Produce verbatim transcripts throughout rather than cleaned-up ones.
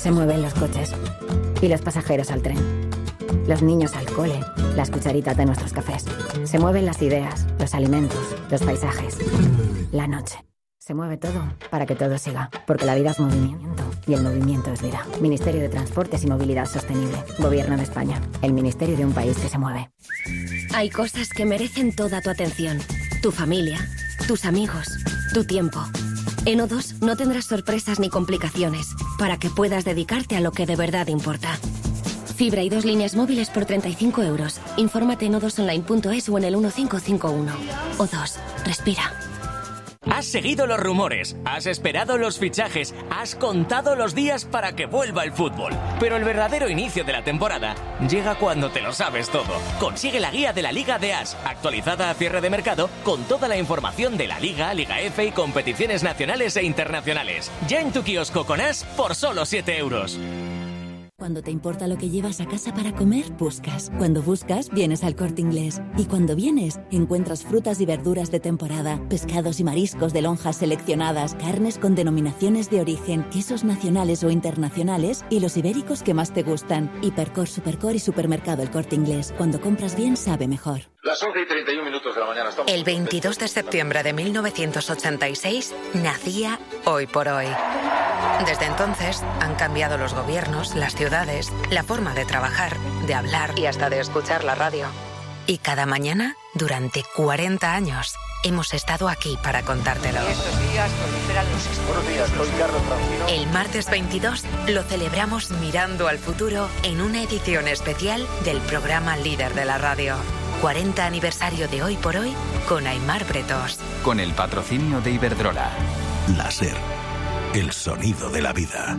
Se mueven los coches y los pasajeros al tren. Los niños al cole, las cucharitas de nuestros cafés. Se mueven las ideas, los alimentos, los paisajes, la noche. Se mueve todo para que todo siga, porque la vida es movimiento y el movimiento es vida. Ministerio de Transportes y Movilidad Sostenible. Gobierno de España. El ministerio de un país que se mueve. Hay cosas que merecen toda tu atención. Tu familia, tus amigos, tu tiempo. En O dos no tendrás sorpresas ni complicaciones para que puedas dedicarte a lo que de verdad importa. Fibra y dos líneas móviles por treinta y cinco euros. Infórmate en o dos online punto es o en el uno cinco cinco uno. O dos. Respira. Has seguido los rumores, has esperado los fichajes, has contado los días para que vuelva el fútbol. Pero el verdadero inicio de la temporada llega cuando te lo sabes todo. Consigue la guía de la Liga de As, actualizada a cierre de mercado, con toda la información de la Liga, Liga F y competiciones nacionales e internacionales. Ya en tu kiosco con As por solo siete euros. Cuando te importa lo que llevas a casa para comer, buscas. Cuando buscas, vienes al Corte Inglés. Y cuando vienes, encuentras frutas y verduras de temporada, pescados y mariscos de lonjas seleccionadas, carnes con denominaciones de origen, quesos nacionales o internacionales y los ibéricos que más te gustan. Hipercor, Supercor y Supermercado El Corte Inglés. Cuando compras bien, sabe mejor. Las once y treinta y un minutos de la mañana. Estamos... El veintidós de septiembre de mil novecientos ochenta y seis nacía Hoy por Hoy. Desde entonces han cambiado los gobiernos, las ciudades, la forma de trabajar, de hablar y hasta de escuchar la radio. Y cada mañana, durante cuarenta años, hemos estado aquí para contártelo. Estos días proliferan los estudios. Buenos días, soy Carlos Francino. El martes veintidós lo celebramos mirando al futuro en una edición especial del programa líder de la radio. cuarenta aniversario de Hoy por Hoy con Aimar Bretos. Con el patrocinio de Iberdrola. La SER, el sonido de la vida.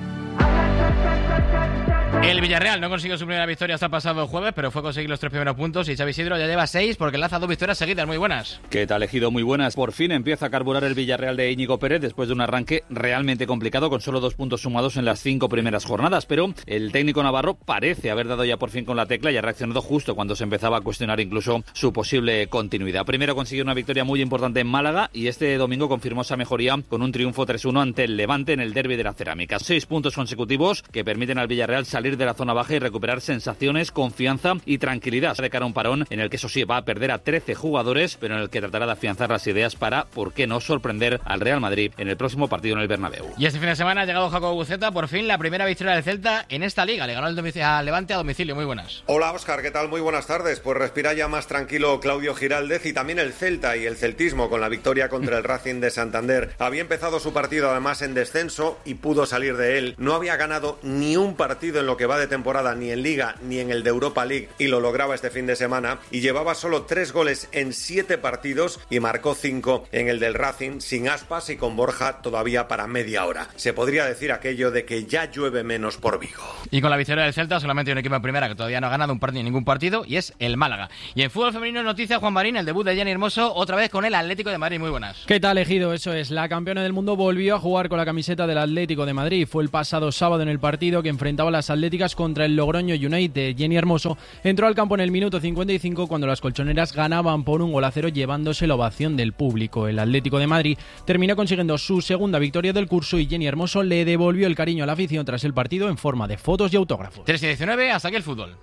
El Villarreal no consiguió su primera victoria hasta el pasado jueves, pero fue conseguir los tres primeros puntos y Xavi Isidro ya lleva seis porque lanza dos victorias seguidas. Muy buenas. ¿Qué tal, Ejido? Muy buenas. Por fin empieza a carburar el Villarreal de Íñigo Pérez después de un arranque realmente complicado con solo dos puntos sumados en las cinco primeras jornadas, pero el técnico navarro parece haber dado ya por fin con la tecla y ha reaccionado justo cuando se empezaba a cuestionar incluso su posible continuidad. Primero consiguió una victoria muy importante en Málaga y este domingo confirmó esa mejoría con un triunfo tres uno ante el Levante en el derbi de la Cerámica. Seis puntos consecutivos que permiten al Villarreal salir de la zona baja y recuperar sensaciones, confianza y tranquilidad de cara a un parón en el que eso sí va a perder a trece jugadores, pero en el que tratará de afianzar las ideas para, por qué no, sorprender al Real Madrid en el próximo partido en el Bernabéu. Y este fin de semana ha llegado Jacobo Buceta, por fin la primera victoria del Celta en esta liga. Le ganó el domic- al Levante a domicilio. Muy buenas. Hola Óscar, ¿qué tal? Muy buenas tardes. Pues respira ya más tranquilo Claudio Giraldez y también el Celta y el celtismo con la victoria contra el Racing de Santander. Había empezado su partido además en descenso y pudo salir de él. No había ganado ni un partido en lo que va de temporada, ni en Liga ni en el de Europa League, y lo lograba este fin de semana, y llevaba solo tres goles en siete partidos y marcó cinco en el del Racing, sin Aspas y con Borja todavía para media hora. Se podría decir aquello de que ya llueve menos por Vigo. Y con la victoria del Celta solamente hay un equipo en primera que todavía no ha ganado un partido, ningún partido, y es el Málaga. Y en fútbol femenino noticia Juan Marín, el debut de Jenny Hermoso otra vez con el Atlético de Madrid. Muy buenas. ¿Qué tal, Ejido? Eso es, la campeona del mundo volvió a jugar con la camiseta del Atlético de Madrid. Fue el pasado sábado en el partido que enfrentaba a las Atléticas contra el Logroño United. Jenny Hermoso entró al campo en el minuto cincuenta y cinco cuando las colchoneras ganaban por un gol a cero, llevándose la ovación del público. El Atlético de Madrid terminó consiguiendo su segunda victoria del curso y Jenny Hermoso le devolvió el cariño a la afición tras el partido en forma de fotos y autógrafos. tres y diecinueve, hasta aquí el fútbol.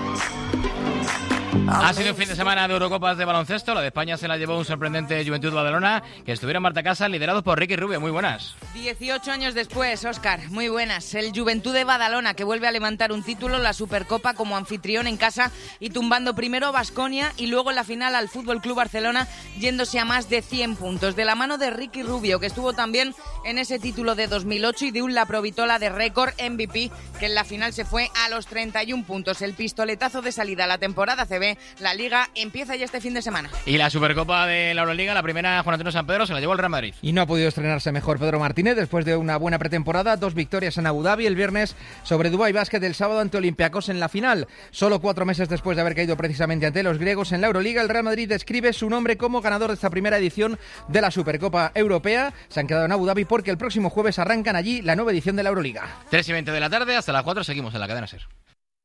Ha sido un fin de semana de Eurocopas de baloncesto. La de España se la llevó un sorprendente Juventud Badalona, que estuvieron en Marta Casa, liderados por Ricky Rubio. Muy buenas. dieciocho años después, Óscar, muy buenas. El Juventud de Badalona, que vuelve a levantar un título, la Supercopa, como anfitrión en casa y tumbando primero a Baskonia y luego en la final al Fútbol Club Barcelona, yéndose a más de cien puntos. De la mano de Ricky Rubio, que estuvo también en ese título de dos mil ocho, y de un Laprovitola de récord M V P, que en la final se fue a los treinta y un puntos. El pistoletazo de salida a la temporada C B. La Liga empieza ya este fin de semana. Y la Supercopa de la Euroliga, la primera, Juan Antonio San Pedro, se la llevó el Real Madrid. Y no ha podido estrenarse mejor Pedro Martínez después de una buena pretemporada. Dos victorias en Abu Dhabi el viernes sobre Dubai Basket, el sábado ante Olympiacos en la final. Solo cuatro meses después de haber caído precisamente ante los griegos en la Euroliga, el Real Madrid describe su nombre como ganador de esta primera edición de la Supercopa Europea. Se han quedado en Abu Dhabi porque el próximo jueves arrancan allí la nueva edición de la Euroliga. tres y veinte de la tarde, hasta las cuatro seguimos en la cadena SER.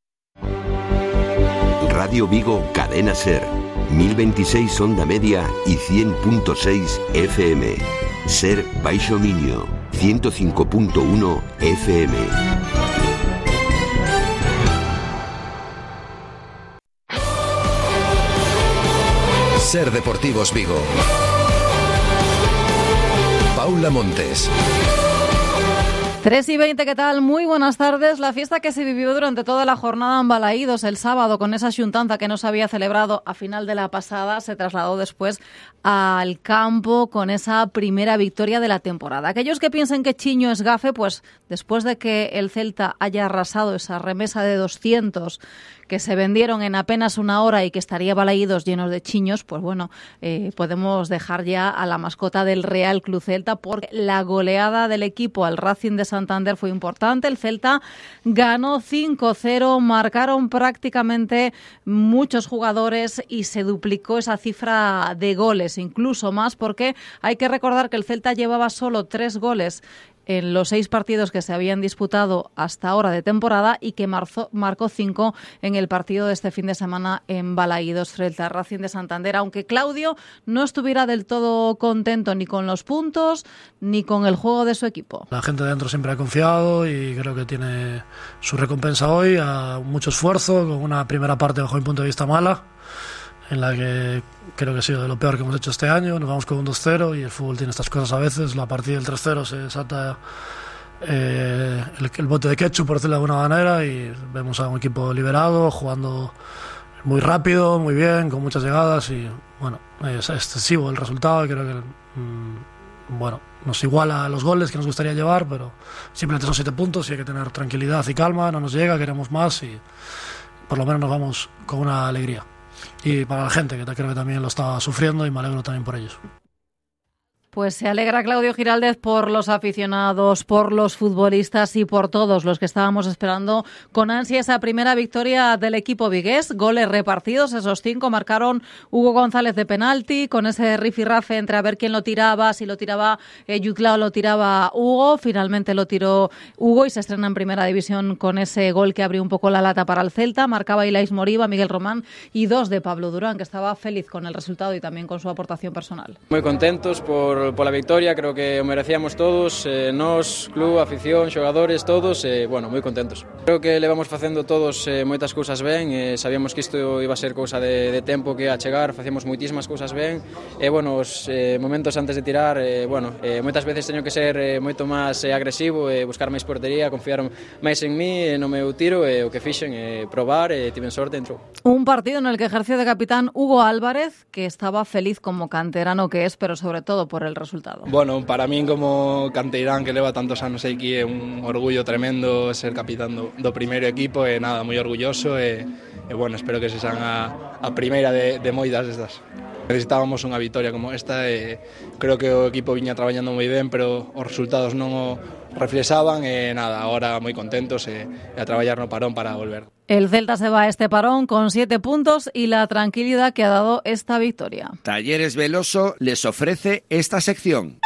Radio Vigo, Cadena SER, mil veintiséis onda media y cien punto seis F M. SER Baixo Minio, ciento cinco punto uno F M. Ser Deportivos Vigo. Paula Montes. tres y veinte, ¿qué tal? Muy buenas tardes. La fiesta que se vivió durante toda la jornada en Balaídos el sábado con esa xuntanza que no se había celebrado a final de la pasada se trasladó después al campo con esa primera victoria de la temporada. Aquellos que piensen que Chiño es gafe, pues después de que el Celta haya arrasado esa remesa de doscientos que se vendieron en apenas una hora y que estaría Balaídos llenos de chiños, pues bueno, eh, podemos dejar ya a la mascota del Real Club Celta, porque la goleada del equipo al Racing de Santander fue importante. El Celta ganó cinco cero, marcaron prácticamente muchos jugadores y se duplicó esa cifra de goles, incluso más, porque hay que recordar que el Celta llevaba solo tres goles en los seis partidos que se habían disputado hasta ahora de temporada y que marzo, marcó cinco en el partido de este fin de semana en Balaídos frente al Racing de Santander, aunque Claudio no estuviera del todo contento ni con los puntos ni con el juego de su equipo. La gente de dentro siempre ha confiado y creo que tiene su recompensa hoy, a mucho esfuerzo, con una primera parte bajo mi punto de vista mala, en la que creo que ha sido de lo peor que hemos hecho este año. Nos vamos con un dos cero y el fútbol tiene estas cosas a veces. La partida del tres cero se salta eh, el, el bote de ketchup, por decirlo de alguna manera, y vemos a un equipo liberado, jugando muy rápido, muy bien, con muchas llegadas, y bueno, es excesivo el resultado. Creo que mmm, bueno, nos iguala a los goles que nos gustaría llevar, pero simplemente son siete puntos y hay que tener tranquilidad y calma. No nos llega, queremos más y por lo menos nos vamos con una alegría. Y para la gente, que creo que también lo está sufriendo, y me alegro también por ellos. Pues se alegra Claudio Giraldez por los aficionados, por los futbolistas y por todos los que estábamos esperando con ansia esa primera victoria del equipo vigués. Goles repartidos, esos cinco marcaron Hugo González de penalti, con ese rifirrafe entre a ver quién lo tiraba, si lo tiraba eh, Yuclao o lo tiraba Hugo. Finalmente lo tiró Hugo y se estrena en primera división con ese gol que abrió un poco la lata para el Celta. Marcaba Ilais Moriba, Miguel Román y dos de Pablo Durán, que estaba feliz con el resultado y también con su aportación personal. Muy contentos por por la victoria, creo que o merecíamos todos, eh, nos, club, afición, xogadores, todos, eh, bueno, moi contentos. Creo que levamos facendo todos eh, moitas cousas ben, eh, sabíamos que isto iba a ser cousa de, de tempo que a chegar, facíamos moitísimas cousas ben, e, eh, bueno, os eh, momentos antes de tirar, eh, bueno, eh, moitas veces teño que ser eh, moito máis eh, agresivo, eh, buscar máis portería, confiar máis en mí, eh, no meu tiro, e eh, o que fixen, eh, probar, e eh, tiven sorte, entrou. Un partido en el que ejerció de capitán Hugo Álvarez, que estaba feliz como canterano que es, pero sobre todo por el resultado. Bueno, para min como canteirán que leva tantos anos aquí é un orgullo tremendo ser capitán do, do primeiro equipo, e nada, moi orgulloso, e, e bueno, espero que se sean a, a primeira de, de moitas destas. Necesitábamos unha victoria como esta e creo que o equipo viña traballando moi ben, pero os resultados non o reflexaban, e nada, agora moi contentos e, e a traballar no parón para volver. El Celta se va a este parón con siete puntos y la tranquilidad que ha dado esta victoria. Talleres Veloso les ofrece esta sección.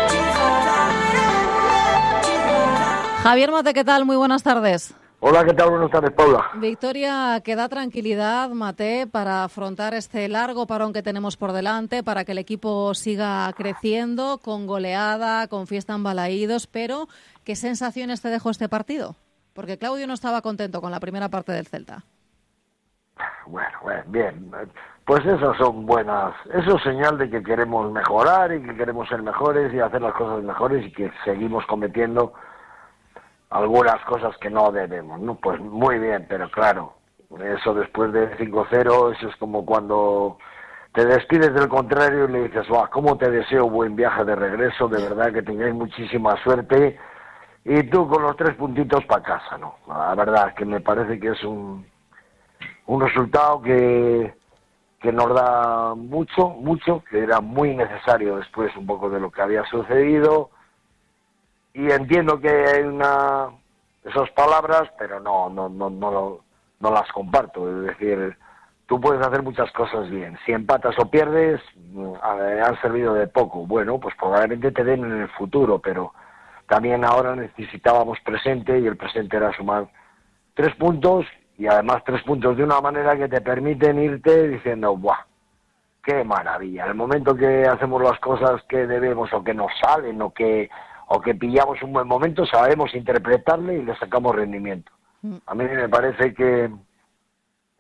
Javier Mate, ¿qué tal? Muy buenas tardes. Hola, ¿qué tal? Buenas tardes, Paula. Victoria que da tranquilidad, Mate, para afrontar este largo parón que tenemos por delante, para que el equipo siga creciendo, con goleada, con fiesta en Balaídos, pero ¿qué sensaciones te dejó este partido? Porque Claudio no estaba contento con la primera parte del Celta. Bueno, bueno, bien. Pues esas son buenas. Eso es señal de que queremos mejorar y que queremos ser mejores y hacer las cosas mejores, y que seguimos cometiendo algunas cosas que no debemos, ¿no? Pues muy bien, pero claro, eso después de cinco cero, eso es como cuando te despides del contrario y le dices, ¡guau! ¿Cómo te deseo buen viaje de regreso? De verdad que tengáis muchísima suerte. Y tú con los tres puntitos para casa, ¿no? La verdad que me parece que es un, un resultado que, que nos da mucho, mucho, que era muy necesario después un poco de lo que había sucedido. Y entiendo que hay una esas palabras, pero no, no, no, no, no las comparto. Es decir, tú puedes hacer muchas cosas bien. Si empatas o pierdes, han servido de poco. Bueno, pues probablemente te den en el futuro, pero también ahora necesitábamos presente, y el presente era sumar tres puntos, y además tres puntos de una manera que te permiten irte diciendo, ¡buah! ¡Qué maravilla! En el momento que hacemos las cosas que debemos, o que nos salen, o que, o que pillamos un buen momento, sabemos interpretarle y le sacamos rendimiento. A mí me parece que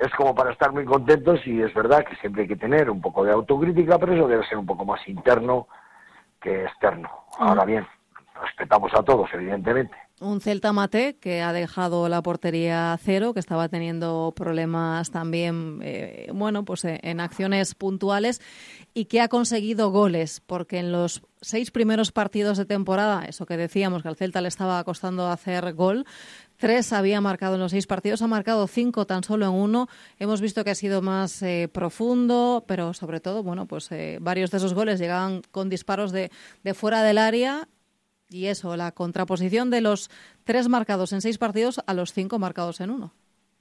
es como para estar muy contentos, y es verdad que siempre hay que tener un poco de autocrítica, pero eso debe ser un poco más interno que externo. Ahora bien, respetamos a todos, evidentemente. Un Celta Mate que ha dejado la portería a cero, que estaba teniendo problemas también, eh, bueno, pues eh, en acciones puntuales, y que ha conseguido goles, porque en los seis primeros partidos de temporada, eso que decíamos, que al Celta le estaba costando hacer gol, tres había marcado en los seis partidos, ha marcado cinco tan solo en uno. Hemos visto que ha sido más eh, profundo, pero sobre todo, bueno, pues eh, varios de esos goles llegaban con disparos de, de fuera del área. Y eso, la contraposición de los tres marcados en seis partidos a los cinco marcados en uno.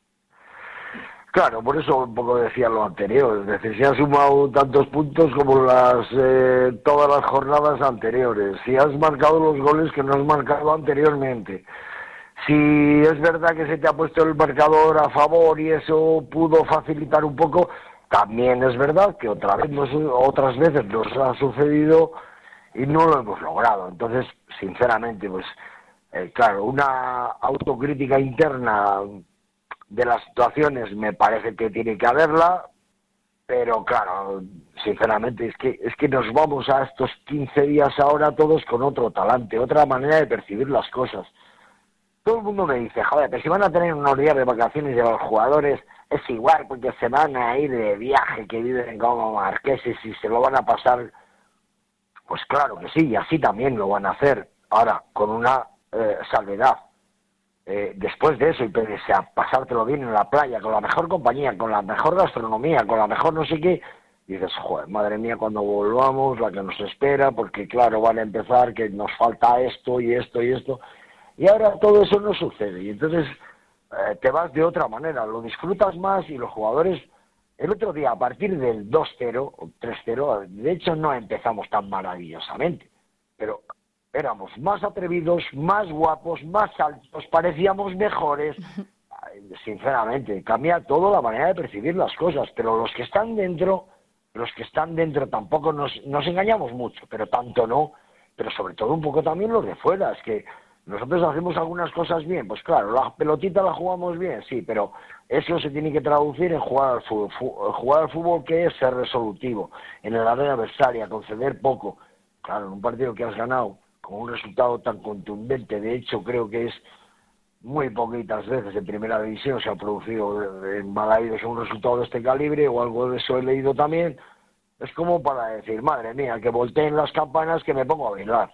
Claro, por eso un poco decía lo anterior. Es decir, se han sumado tantos puntos como las eh, todas las jornadas anteriores. Si has marcado los goles que no has marcado anteriormente. Si es verdad que se te ha puesto el marcador a favor y eso pudo facilitar un poco, también es verdad que otra vez nos, otras veces nos ha sucedido y no lo hemos logrado. Entonces, sinceramente, pues eh, claro, una autocrítica interna de las situaciones me parece que tiene que haberla, pero claro, sinceramente es que es que nos vamos a estos quince días ahora todos con otro talante, otra manera de percibir las cosas. Todo el mundo me dice, joder, pero si van a tener unos días de vacaciones de los jugadores, es igual, porque se van a ir de viaje, que viven como marqueses y se lo van a pasar. Pues claro que sí, y así también lo van a hacer. Ahora, con una eh, salvedad. Eh, después de eso, y pese a pasártelo bien en la playa, con la mejor compañía, con la mejor gastronomía, con la mejor no sé qué, dices, joder, madre mía, cuando volvamos, la que nos espera, porque claro, van a empezar, que nos falta esto y esto y esto. Y ahora todo eso no sucede, y entonces eh, te vas de otra manera, lo disfrutas más, y los jugadores... El otro día, a partir del dos cero o tres cero, de hecho no empezamos tan maravillosamente, pero éramos más atrevidos, más guapos, más altos, parecíamos mejores. Sinceramente, cambia todo la manera de percibir las cosas, pero los que están dentro, los que están dentro tampoco nos, nos engañamos mucho, pero tanto no, pero sobre todo un poco también los de fuera. Es que nosotros hacemos algunas cosas bien, pues claro, la pelotita la jugamos bien, sí, pero eso se tiene que traducir en jugar al fútbol. Jugar al fútbol, que es ser resolutivo, en el área adversaria, conceder poco. Claro, en un partido que has ganado con un resultado tan contundente, de hecho creo que es muy poquitas veces en primera división se ha producido en Balaídos un resultado de este calibre, o algo de eso he leído también. Es como para decir, madre mía, que volteen las campanas, que me pongo a bailar.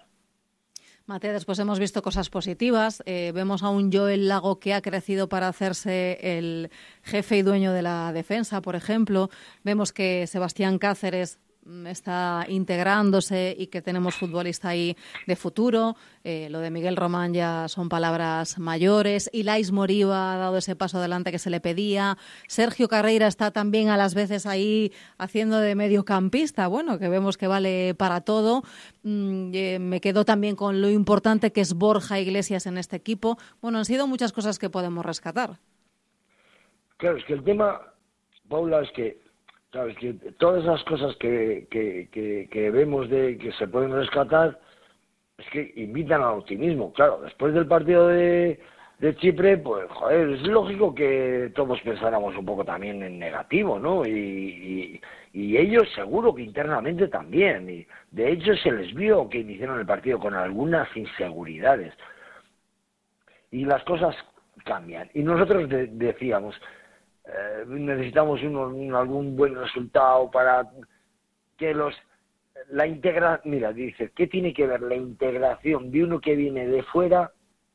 Mate, después hemos visto cosas positivas. Eh, vemos a un Joel Lago que ha crecido para hacerse el jefe y dueño de la defensa, por ejemplo. Vemos que Sebastián Cáceres está integrándose y que tenemos futbolista ahí de futuro. Eh, lo de Miguel Román ya son palabras mayores. Ilais Moriba ha dado ese paso adelante que se le pedía. Sergio Carreira está también a las veces ahí haciendo de mediocampista, bueno, que vemos que vale para todo. Mm, eh, me quedo también con lo importante que es Borja Iglesias en este equipo. Bueno, han sido muchas cosas que podemos rescatar. Claro, es que el tema, Paula, es que Sabes que todas esas cosas que, que, que, que vemos de que se pueden rescatar es que invitan al optimismo. Claro, después del partido de, de Chipre, pues joder, es lógico que todos pensáramos un poco también en negativo, ¿no? Y, y, y ellos seguro que internamente también. Y de hecho se les vio que iniciaron el partido con algunas inseguridades. Y las cosas cambian. Y nosotros de, decíamos... Eh, necesitamos uno, un, algún buen resultado para que los la integra mira dice ¿qué tiene que ver la integración de uno que viene de fuera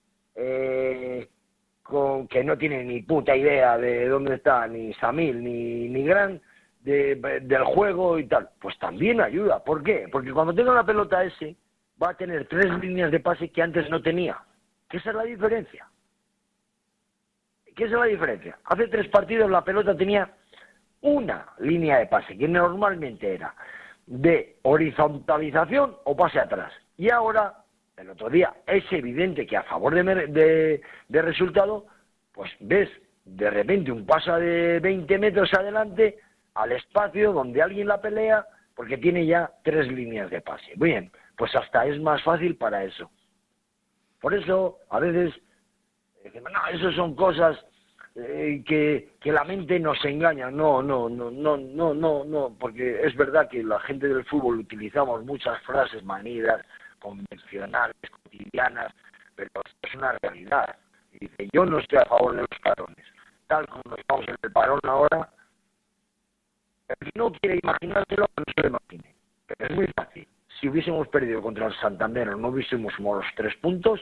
eh, con que no tiene ni puta idea de dónde está ni Samil ni ni Gran de, del juego y tal? Pues también ayuda. ¿Por qué? Porque cuando tenga la pelota ese va a tener tres líneas de pase que antes no tenía. ¿Qué es la diferencia? ¿Qué es la diferencia? Hace tres partidos la pelota tenía una línea de pase, que normalmente era de horizontalización o pase atrás. Y ahora, el otro día, es evidente que a favor de, de, de resultado, pues ves de repente un pase de veinte metros adelante al espacio donde alguien la pelea, porque tiene ya tres líneas de pase. Bien, pues hasta es más fácil para eso. Por eso, a veces... no, eso son cosas eh, que, que la mente nos engaña. No, no, no, no, no, no, no, porque es verdad que la gente del fútbol utilizamos muchas frases manidas, convencionales, cotidianas, pero esto es una realidad. Y dice, yo no estoy a favor de los parones. Tal como estamos en el parón ahora, el que no quiere imaginárselo, no se lo imagine. Pero es muy fácil. Si hubiésemos perdido contra el Santander o no hubiésemos sumado los tres puntos,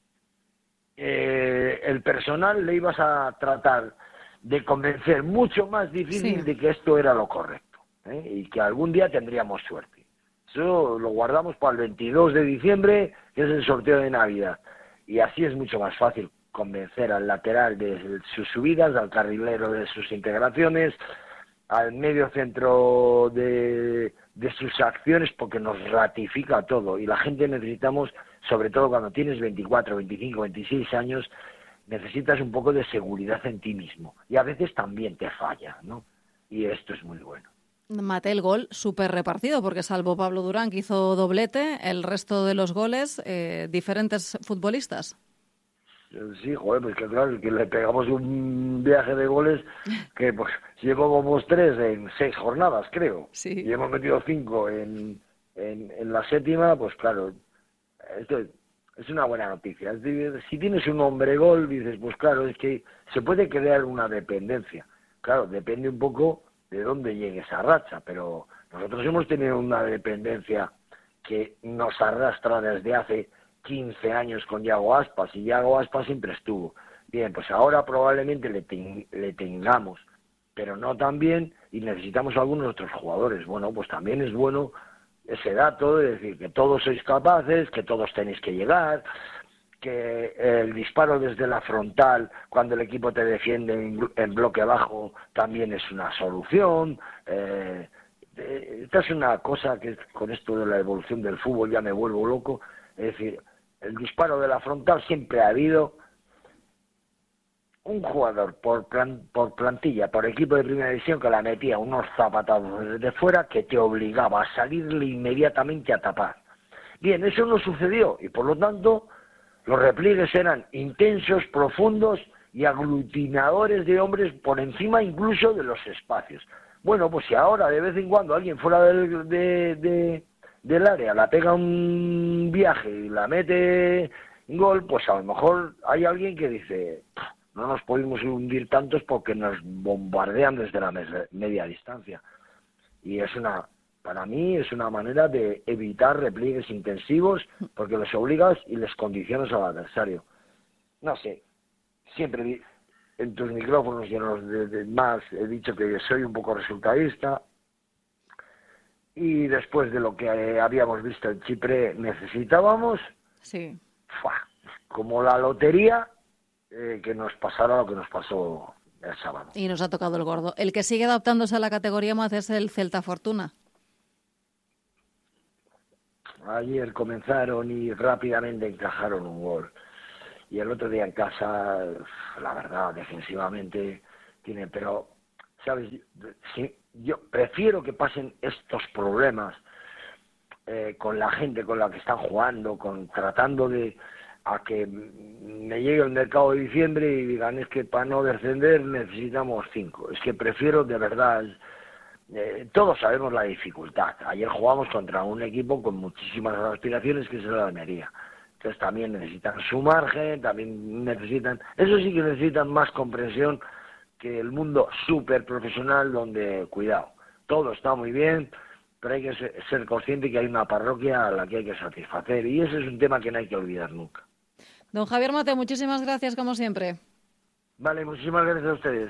eh, el personal le ibas a tratar de convencer mucho más difícil sí. de que esto era lo correcto, ¿eh? Y que algún día tendríamos suerte. Eso lo guardamos para el veintidós de diciembre, que es el sorteo de Navidad. Y así es mucho más fácil convencer al lateral de sus subidas, al carrilero de sus integraciones, al medio centro de, de sus acciones, porque nos ratifica todo. Y la gente necesitamos, sobre todo cuando tienes veinticuatro, veinticinco, veintiséis años, necesitas un poco de seguridad en ti mismo. Y a veces también te falla, ¿no? Y esto es muy bueno. Mate, el gol súper repartido, porque salvo Pablo Durán, que hizo doblete, el resto de los goles, eh, diferentes futbolistas. Sí, joder, pues que claro, que le pegamos un viaje de goles que pues llevábamos tres en seis jornadas, creo. Sí. Y hemos metido cinco en, en, en la séptima, pues claro, esto es una buena noticia. Es decir, si tienes un hombre gol, dices, pues claro, es que se puede crear una dependencia. Claro, depende un poco de dónde llegue esa racha, pero nosotros hemos tenido una dependencia que nos arrastra desde hace quince años con Yago Aspas, y Yago Aspas siempre estuvo. Bien, pues ahora probablemente le, ten, le tengamos, pero no tan bien, y necesitamos algunos otros jugadores. Bueno, pues también es bueno ese dato de decir que todos sois capaces, que todos tenéis que llegar, que el disparo desde la frontal, cuando el equipo te defiende en, en bloque bajo, también es una solución. Eh, eh, esta es una cosa que con esto de la evolución del fútbol ya me vuelvo loco, es decir, el disparo de la frontal siempre ha habido. Un jugador por plan, por plantilla, por equipo de primera división, que la metía unos zapatados desde fuera que te obligaba a salirle inmediatamente a tapar. Bien, eso no sucedió y por lo tanto los repliegues eran intensos, profundos y aglutinadores de hombres por encima incluso de los espacios. Bueno, pues si ahora de vez en cuando alguien fuera del, de, de, del área la pega un viaje y la mete en gol, pues a lo mejor hay alguien que dice, no nos podemos hundir tantos porque nos bombardean desde la media distancia. Y es una, para mí es una manera de evitar repliegues intensivos porque los obligas y les condicionas al adversario. No sé, siempre en tus micrófonos y en los de, de más he dicho que soy un poco resultadista, y después de lo que eh, habíamos visto en Chipre necesitábamos, sí, ¡fua!, como la lotería, eh, que nos pasara lo que nos pasó el sábado. Y nos ha tocado el gordo. El que sigue adaptándose a la categoría más es el Celta Fortuna. Ayer comenzaron y rápidamente encajaron un gol. Y el otro día en casa, la verdad, defensivamente tiene, pero, ¿sabes? Si, yo prefiero que pasen estos problemas eh, con la gente con la que están jugando, con tratando de a que me llegue el mercado de diciembre y digan, es que para no descender necesitamos cinco. Es que prefiero, de verdad, eh, todos sabemos la dificultad. Ayer jugamos contra un equipo con muchísimas aspiraciones, que es el Almería. Entonces también necesitan su margen, también necesitan, eso sí que necesitan más comprensión que el mundo súper profesional, donde, cuidado, todo está muy bien, pero hay que ser, ser consciente que hay una parroquia a la que hay que satisfacer, y ese es un tema que no hay que olvidar nunca. Don Javier Mate, muchísimas gracias como siempre. Vale, muchísimas gracias a ustedes.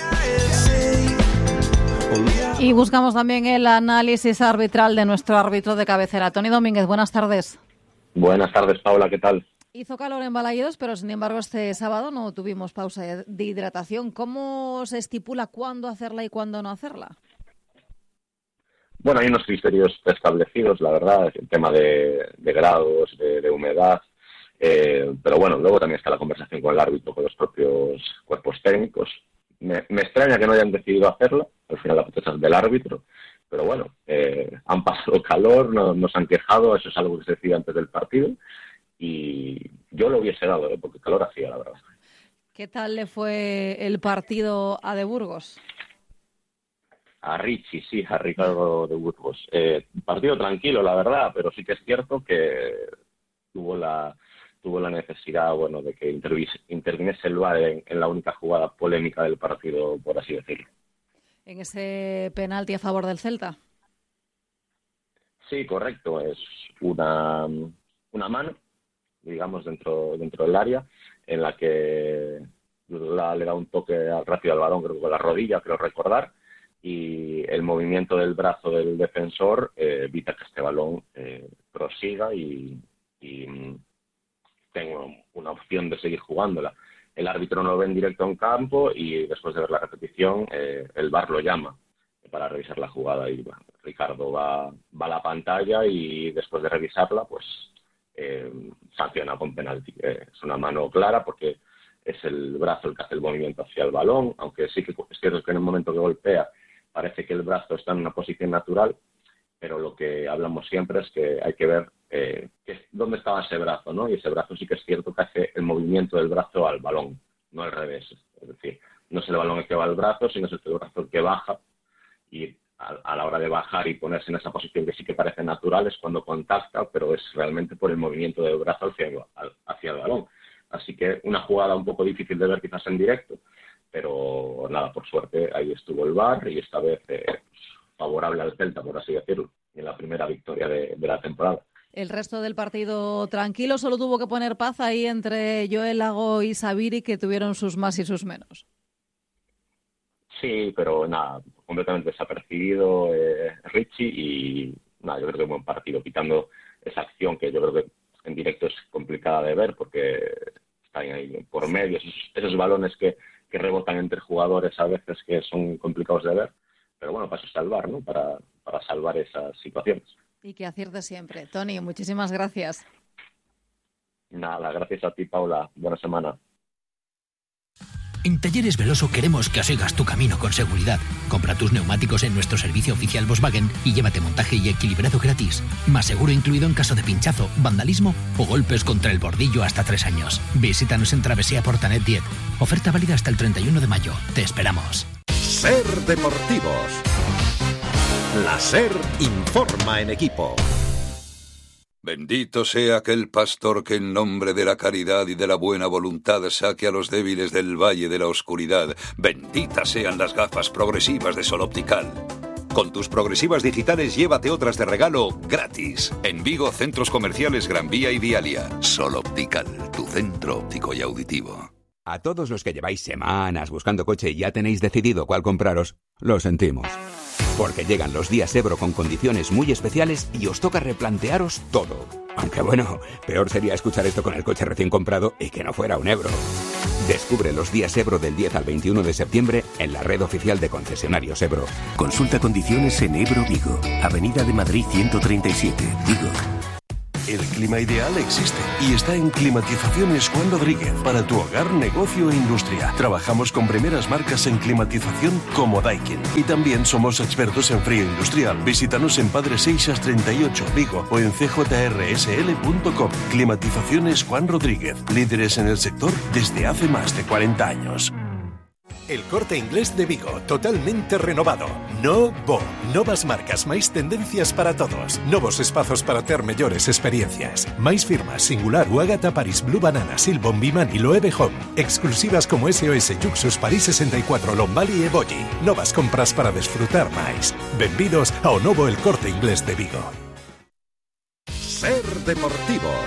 Y buscamos también el análisis arbitral de nuestro árbitro de cabecera, Tony Domínguez. Buenas tardes. Buenas tardes, Paula, ¿qué tal? Hizo calor en Balaídos, pero sin embargo este sábado no tuvimos pausa de hidratación. ¿Cómo se estipula cuándo hacerla y cuándo no hacerla? Bueno, hay unos criterios establecidos, la verdad, el tema de, de grados, de, de humedad, eh, pero bueno, luego también está la conversación con el árbitro, con los propios cuerpos técnicos. Me, me extraña que no hayan decidido hacerla, al final la potestad es del árbitro, pero bueno, eh, han pasado calor, no, nos han quejado, eso es algo que se decía antes del partido, y yo lo hubiese dado, ¿eh? Porque calor hacía, la verdad. ¿Qué tal le fue el partido a De Burgos? A Richie, sí, a Ricardo de Burgos. Eh, partido tranquilo, la verdad, pero sí que es cierto que tuvo la tuvo la necesidad, bueno, de que interviniese el V A R en, en la única jugada polémica del partido, por así decirlo. ¿En ese penalti a favor del Celta? Sí, correcto. Es una, una mano, digamos, dentro dentro del área, en la que la, le da un toque rápido al balón, creo que con la rodilla, creo recordar, y el movimiento del brazo del defensor eh, evita que este balón eh, prosiga y, y tenga una opción de seguir jugándola. El árbitro no lo ve en directo en campo y después de ver la repetición eh, el V A R lo llama para revisar la jugada y bueno, Ricardo va, va a la pantalla y después de revisarla pues eh, sanciona con penalti. Eh, es una mano clara porque es el brazo el que hace el movimiento hacia el balón, aunque sí que es cierto que en el momento que golpea parece que el brazo está en una posición natural, pero lo que hablamos siempre es que hay que ver eh, que, dónde estaba ese brazo, ¿no? Y ese brazo sí que es cierto que hace el movimiento del brazo al balón, no al revés. Es decir, no es el balón el que va al brazo, sino es el brazo el que baja, y a, a la hora de bajar y ponerse en esa posición que sí que parece natural es cuando contacta, pero es realmente por el movimiento del brazo hacia el, hacia el balón. Así que una jugada un poco difícil de ver quizás en directo, pero nada, por suerte ahí estuvo el V A R y esta vez eh, favorable al Celta, por así decirlo, en la primera victoria de, de la temporada. El resto del partido tranquilo, solo tuvo que poner paz ahí entre Joel Lago y Sabiri, que tuvieron sus más y sus menos. Sí, pero nada, completamente desapercibido eh, Richie y nada, yo creo que un buen partido, quitando esa acción que yo creo que en directo es complicada de ver porque están ahí por medio, esos, esos balones que, que rebotan entre jugadores a veces que son complicados de ver, pero bueno, para eso está el V A R, ¿no? Para, para salvar esas situaciones. Y que acierte siempre. Toni, muchísimas gracias. Nada, gracias a ti, Paula. Buena semana. En Talleres Veloso queremos que sigas tu camino con seguridad. Compra tus neumáticos en nuestro servicio oficial Volkswagen y llévate montaje y equilibrado gratis. Más seguro incluido en caso de pinchazo, vandalismo o golpes contra el bordillo hasta tres años. Visítanos en Travesía Portanet diez. Oferta válida hasta el treinta y uno de mayo. Te esperamos. Ser Deportivos. La SER informa en equipo. Bendito sea aquel pastor que en nombre de la caridad y de la buena voluntad saque a los débiles del valle de la oscuridad. Benditas sean las gafas progresivas de Sol Optical. Con tus progresivas digitales llévate otras de regalo gratis. En Vigo, centros comerciales Gran Vía y Vialia. Sol Optical, tu centro óptico y auditivo. A todos los que lleváis semanas buscando coche y ya tenéis decidido cuál compraros, lo sentimos. Porque llegan los días Ebro con condiciones muy especiales y os toca replantearos todo. Aunque bueno, peor sería escuchar esto con el coche recién comprado y que no fuera un Ebro. Descubre los días Ebro del diez al veintiuno de septiembre en la red oficial de concesionarios Ebro. Consulta condiciones en Ebro Vigo, Avenida de Madrid ciento treinta y siete, Vigo. El clima ideal existe y está en Climatizaciones Juan Rodríguez para tu hogar, negocio e industria. Trabajamos con primeras marcas en climatización como Daikin y también somos expertos en frío industrial. Visítanos en Padre Seixas treinta y ocho, Vigo o en c j r s l punto com. Climatizaciones Juan Rodríguez, líderes en el sector desde hace más de cuarenta años. El Corte Inglés de Vigo, totalmente renovado. Novo, novas marcas, máis tendencias para todos. Novos espazos para ter mellores experiencias. Máis firmas, Singular, Uagata, Paris, Blue Banana, Silbon, Bimani, Loewe Home. Exclusivas como S O S, Juxus, París sesenta y cuatro, Lombali e Boyi. Novas compras para desfrutar máis. Benvidos ao novo El Corte Inglés de Vigo. Ser Deportivos.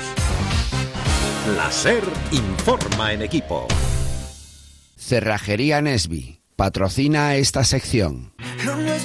La SER informa en equipo. Cerrajería Nesby patrocina esta sección.